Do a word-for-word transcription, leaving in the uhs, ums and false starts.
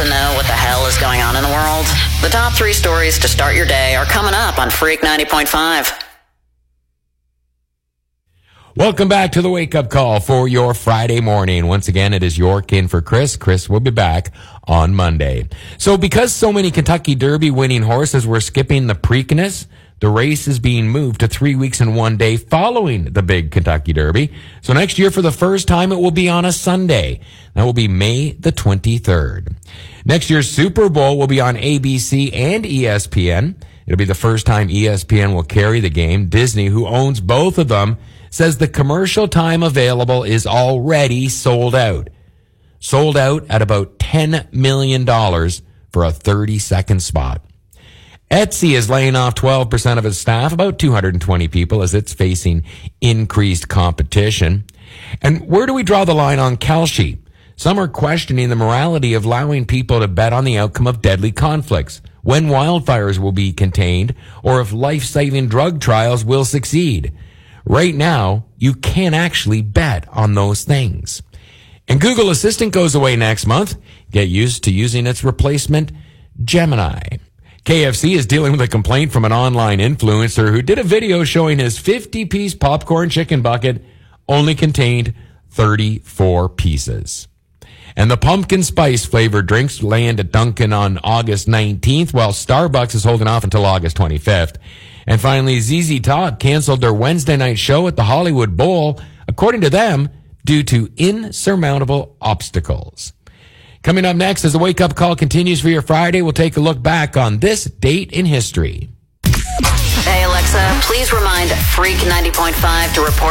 to know what the hell is going on in the world? The top three stories to start your day are coming up on Freak ninety point five. Welcome back to the Wake Up Call for your Friday morning. Once again, it is York in for Chris. Chris will be back on Monday. So because so many Kentucky Derby winning horses were skipping the Preakness, the race is being moved to three weeks and one day following the big Kentucky Derby. So next year, for the first time, it will be on a Sunday. That will be May the twenty-third. Next year's Super Bowl will be on A B C and E S P N. It'll be the first time E S P N will carry the game. Disney, who owns both of them, says the commercial time available is already sold out. Sold out at about ten million dollars for a thirty-second spot. Etsy is laying off twelve percent of its staff, about two hundred twenty people, as it's facing increased competition. And where do we draw the line on Kalshi? Some are questioning the morality of allowing people to bet on the outcome of deadly conflicts, when wildfires will be contained, or if life-saving drug trials will succeed. Right now, you can't actually bet on those things. And Google Assistant goes away next month. Get used to using its replacement, Gemini. K F C is dealing with a complaint from an online influencer who did a video showing his fifty-piece popcorn chicken bucket only contained thirty-four pieces. And the pumpkin spice flavored drinks land at Dunkin' on August nineteenth, while Starbucks is holding off until August twenty-fifth. And finally, Z Z Top canceled their Wednesday night show at the Hollywood Bowl, according to them, due to insurmountable obstacles. Coming up next, as the Wake Up Call continues for your Friday, we'll take a look back on this date in history. Hey, Alexa, please remind Freak ninety point five to report